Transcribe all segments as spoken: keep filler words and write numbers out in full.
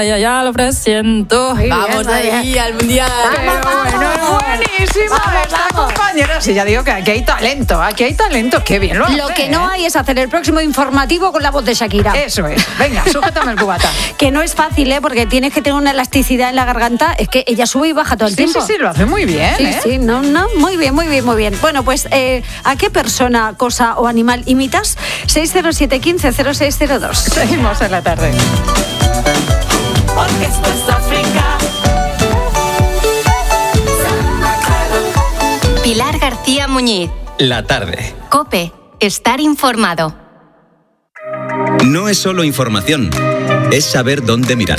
Ya, ya lo presiento. Muy vamos bien, ahí bien. al mundial. Pero bueno, buenísima vamos, esta vamos. compañera. Sí, ya digo que aquí hay talento, aquí hay talento. Qué bien lo hace, Lo que no ¿eh? hay es hacer el próximo informativo con la voz de Shakira. Eso es. Venga, sujétame el cubata. Que no es fácil, ¿eh? Porque tienes que tener una elasticidad en la garganta. Es que ella sube y baja todo el Sí, sí, tiempo. sí, lo hace muy bien, Sí, ¿eh? sí, no, no, muy bien, muy bien, muy bien. Bueno, pues, eh, ¿a qué persona, cosa o animal imitas? seis cero siete, uno cinco, cero seis cero dos. Seguimos en la tarde. Porque esto es África. Pilar García Muñiz. La tarde. COPE. Estar informado. No es solo información, es saber dónde mirar.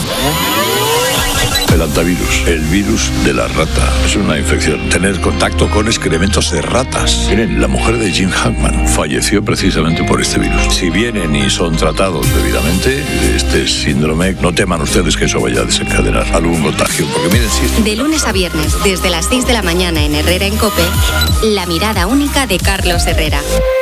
El hantavirus, el virus de la rata. Es una infección. Tener contacto con excrementos de ratas. Miren, la mujer de Jim Hackman falleció precisamente por este virus. Si vienen y son tratados debidamente, este síndrome, no teman ustedes que eso vaya a desencadenar algún contagio. Porque miren, si... De lunes a viernes, desde las seis de la mañana en Herrera en COPE, la mirada única de Carlos Herrera.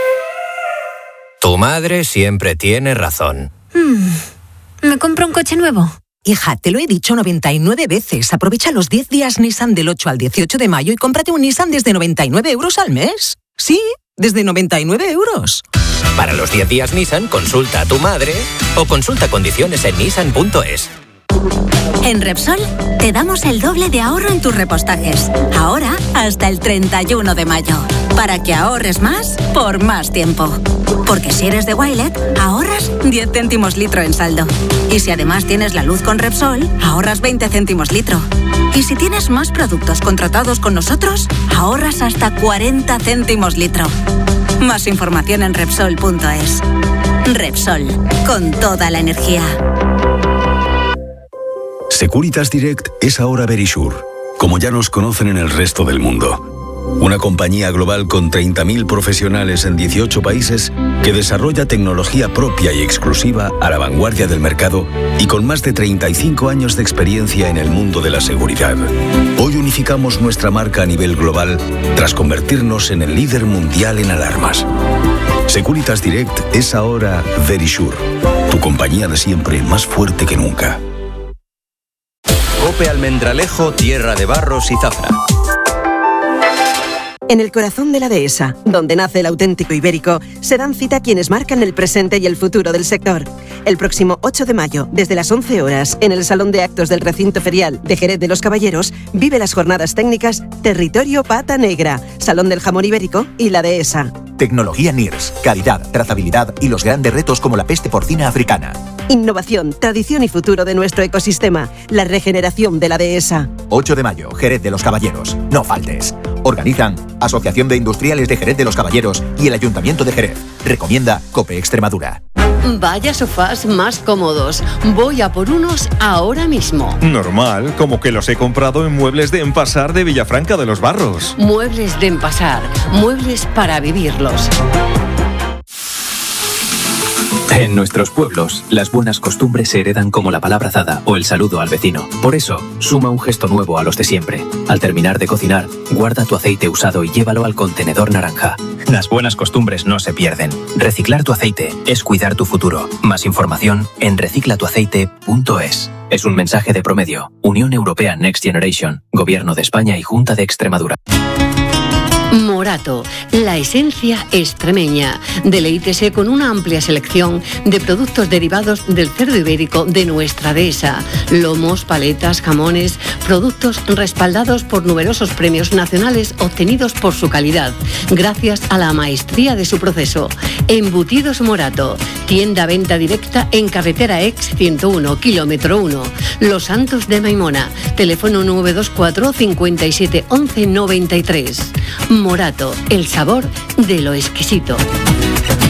Tu madre siempre tiene razón. Hmm. ¿Me compro un coche nuevo? Hija, te lo he dicho noventa y nueve veces. Aprovecha los diez días Nissan del ocho al dieciocho de mayo y cómprate un Nissan desde noventa y nueve euros al mes. Sí, desde noventa y nueve euros. Para los diez días Nissan, consulta a tu madre o consulta condiciones en nissan punto es. En Repsol te damos el doble de ahorro en tus repostajes. Ahora hasta el treinta y uno de mayo. Para que ahorres más por más tiempo. Porque si eres de Wilet, ahorras diez céntimos litro en saldo. Y si además tienes la luz con Repsol, ahorras veinte céntimos litro. Y si tienes más productos contratados con nosotros, ahorras hasta cuarenta céntimos litro. Más información en Repsol punto es. Repsol, con toda la energía. Securitas Direct es ahora Verisure, como ya nos conocen en el resto del mundo. Una compañía global con treinta mil profesionales en dieciocho países que desarrolla tecnología propia y exclusiva a la vanguardia del mercado y con más de treinta y cinco años de experiencia en el mundo de la seguridad. Hoy unificamos nuestra marca a nivel global tras convertirnos en el líder mundial en alarmas. Securitas Direct es ahora Verisure, tu compañía de siempre más fuerte que nunca. COPE Almendralejo, tierra de barros y zafra. En el corazón de la dehesa, donde nace el auténtico ibérico, se dan cita quienes marcan el presente y el futuro del sector. El próximo ocho de mayo, desde las once horas, en el Salón de Actos del Recinto Ferial de Jerez de los Caballeros, vive las jornadas técnicas Territorio Pata Negra, Salón del Jamón Ibérico y la dehesa. Tecnología N I R S, calidad, trazabilidad y los grandes retos como la peste porcina africana. Innovación, tradición y futuro de nuestro ecosistema, la regeneración de la dehesa. ocho de mayo, Jerez de los Caballeros. No faltes. Organizan Asociación de Industriales de Jerez de los Caballeros y el Ayuntamiento de Jerez. Recomienda COPE Extremadura. Vaya sofás más cómodos. Voy a por unos ahora mismo. Normal, como que los he comprado en Muebles de Empasar de Villafranca de los Barros. Muebles de Empasar. Muebles para vivirlos. En nuestros pueblos, las buenas costumbres se heredan como la palabra dada o el saludo al vecino. Por eso, suma un gesto nuevo a los de siempre. Al terminar de cocinar, guarda tu aceite usado y llévalo al contenedor naranja. Las buenas costumbres no se pierden. Reciclar tu aceite es cuidar tu futuro. Más información en recicla tu aceite punto es. Es un mensaje de Promedio, Unión Europea Next Generation, Gobierno de España y Junta de Extremadura. Morato, la esencia extremeña. Deleítese con una amplia selección de productos derivados del cerdo ibérico de nuestra dehesa. Lomos, paletas, jamones, productos respaldados por numerosos premios nacionales obtenidos por su calidad, gracias a la maestría de su proceso. Embutidos Morato, tienda venta directa en carretera Ex ciento uno, kilómetro uno. Los Santos de Maimona, teléfono nueve dos cuatro, cincuenta y siete, once, noventa y tres. Morato, el sabor de lo exquisito.